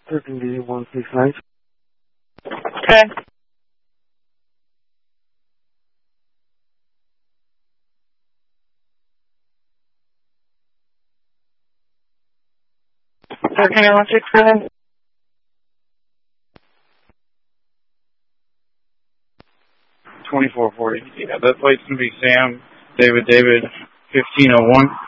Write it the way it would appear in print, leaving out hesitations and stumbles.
13D169. Okay. Okay, 169. 2440. Yeah, that flight's going to be Sam, David, 1501.